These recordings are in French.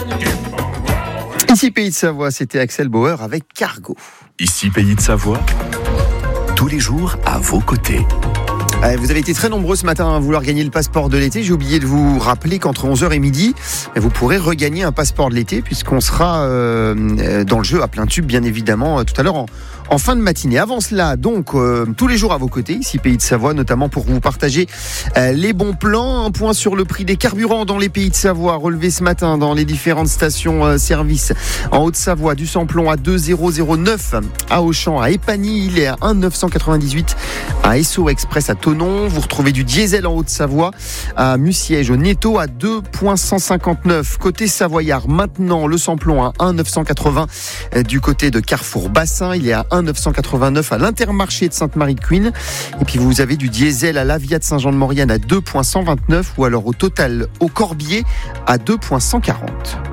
Ici Pays de Savoie, c'était Axel Bauer avec Cargo. Ici Pays de Savoie, tous les jours à vos côtés. Vous avez été très nombreux ce matin à vouloir gagner le passeport de l'été. J'ai oublié de vous rappeler qu'entre 11h et midi, vous pourrez regagner un passeport de l'été puisqu'on sera dans le jeu à plein tube, bien évidemment, tout à l'heure en fin de matinée. Avant cela, donc, tous les jours à vos côtés, ici Pays de Savoie, notamment pour vous partager les bons plans. Un point sur le prix des carburants dans les Pays de Savoie, relevé ce matin dans les différentes stations-service. En Haute-Savoie, du samplon à 2,009, à Auchan, à Épagny, il est à 1,998, à Esso Express à Thonon. Vous retrouvez du diesel en Haute-Savoie, à Musiège, au Netto à 2,159. Côté savoyard, maintenant, le samplon à 1,980 du côté de Carrefour Bassin. Il est à 1,989 à l'Intermarché de Sainte-Marie-de-Queen. Et puis vous avez du diesel à l'Avia de Saint-Jean-de-Maurienne à 2,129 ou alors au Total au Corbier à 2,140.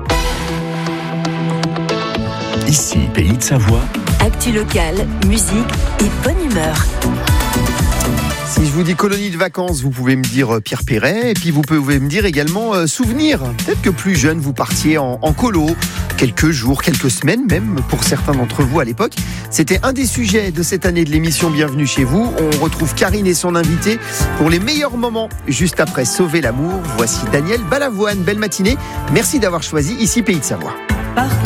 Ici Pays de Savoie. Actu locale, musique et bonne humeur. Si je vous dis colonie de vacances, vous pouvez me dire Pierre Perret. Et puis vous pouvez me dire également souvenir. Peut-être que plus jeune, vous partiez en colo, quelques jours, quelques semaines même, pour certains d'entre vous à l'époque. C'était un des sujets de cette année de l'émission Bienvenue chez vous. On retrouve Karine et son invité pour les meilleurs moments. Juste après Sauver l'amour, voici Daniel Balavoine. Belle matinée. Merci d'avoir choisi Ici Pays de Savoie.